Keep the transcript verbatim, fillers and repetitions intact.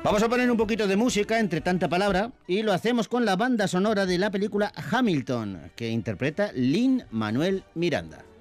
Vamos a poner un poquito de música entre tanta palabra y lo hacemos con la banda sonora de la película Hamilton, que interpreta Lin-Manuel Miranda.